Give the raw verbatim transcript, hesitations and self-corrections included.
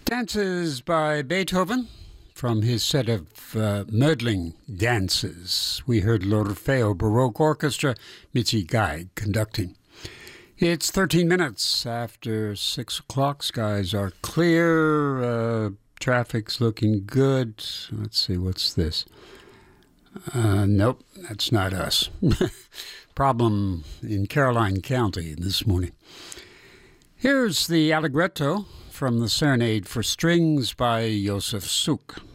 Dances by Beethoven from his set of uh, Mödling dances. We heard L'Orfeo Baroque Orchestra, Mitzi Geig conducting. It's thirteen minutes after six o'clock. Skies are clear. Uh, traffic's looking good. Let's see, what's this? Uh, nope, that's not us. Problem in Caroline County this morning. Here's the Allegretto from the Serenade for Strings by Josef Suk.